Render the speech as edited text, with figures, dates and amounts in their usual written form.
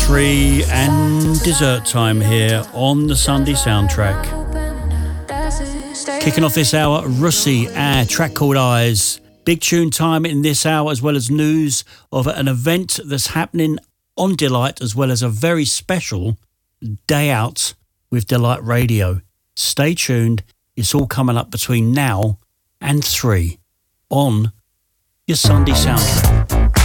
3 and dessert time here on the Sunday Soundtrack. Kicking off this hour, Russi, a track called Eyes. Big tune time in this hour, as well as news of an event that's happening on Delight, as well as a very special day out with Delight Radio. Stay tuned. It's all coming up between now and 3 on your Sunday Soundtrack.